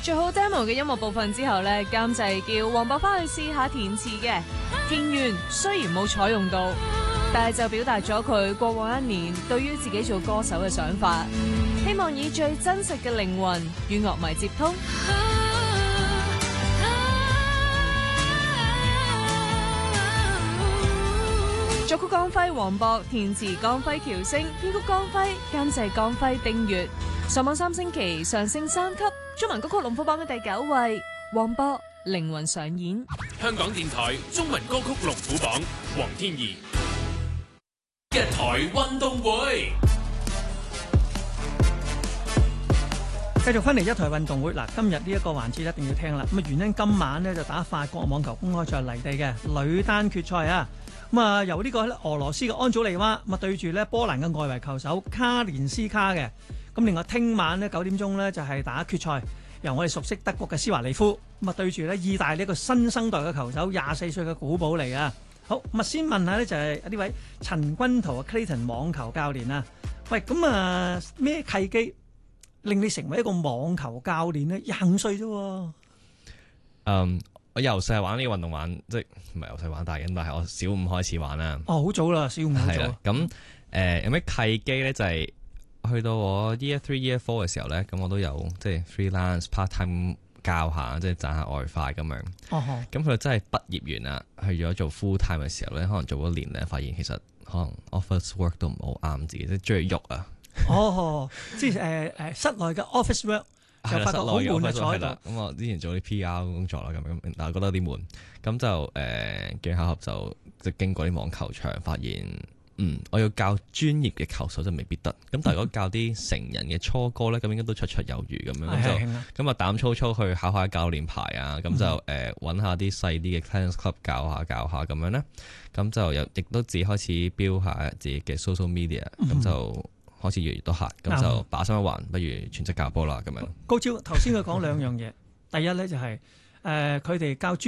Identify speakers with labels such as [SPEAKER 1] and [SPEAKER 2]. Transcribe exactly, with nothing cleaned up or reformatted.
[SPEAKER 1] 做好 demo 嘅音樂部分之後咧，監製叫黃博翻去試下填詞嘅。填完雖然冇採用到，但係就表達咗佢過往一年對於自己做歌手嘅想法，希望以最真實嘅靈魂與樂迷接通。作曲江輝、黃博，填詞江輝、喬星，編曲江輝，監製江輝、丁月。上網三星期上升三級，中文歌曲龍虎榜嘅第九位，黃博靈魂上演。
[SPEAKER 2] 香港電台中文歌曲龍虎榜，黃天怡。一台運動會。
[SPEAKER 3] 繼續翻嚟一台運動會嗱，今日呢一個環節一定要聽啦。咁啊，原因今晚呢就打法國網球公開賽泥地嘅女單決賽啊。咁啊，由呢個俄羅斯嘅安祖利娃咁啊對住咧波蘭嘅外圍球手卡連斯卡嘅。咁另外聽晚呢九點鐘呢就係打決賽，由我哋熟悉德國嘅斯華利夫咁啊對住咧意大利一個新生代嘅球手廿四歲嘅古堡嚟啊。好，咁啊先問下呢就係呢位陳君圖啊 Clayton 網球教練啊。喂，咁啊咩契機令你成為一個網球教練呢？廿五歲啫。
[SPEAKER 4] 嗯，我由細玩呢個運動玩，即係唔係由細玩大嘅，但係我小五開始玩啦。
[SPEAKER 3] 哦，好早啦，小五好早。
[SPEAKER 4] 係啦，咁誒、呃、有咩契機咧？就係、是、去到我 year three year four 嘅時候咧，咁我都有即係 freelance part time 教下，即係賺下外快咁樣。
[SPEAKER 3] 哦，
[SPEAKER 4] 咁佢真係畢業完啦，去咗做 full time 嘅時候咧，可能做咗年咧，發現其實可能 office work 都唔好啱自己，即係中意喐啊。
[SPEAKER 3] 哦，即係誒誒室內嘅 office work 就發覺好悶啊，坐喺度。
[SPEAKER 4] 咁我之前做啲 P R 工作啦，咁樣但係覺得有啲悶，咁就誒機巧合就即係經過啲網球場，發現嗯我要教專業嘅球手就未必得。咁但係如果教啲成人嘅初哥咧，咁應該都綽綽有餘咁樣。咁就咁啊膽粗粗去考下教練牌啊，咁就誒揾下啲細啲嘅 tennis club 教下教下咁樣咧。咁就又亦都自己開始標下自己嘅 social media，咁就開始越嚟越多客，咁就把心一橫，不如全職教波啦咁樣。
[SPEAKER 3] 高超頭先佢講兩樣嘢，第一咧就係誒佢哋教專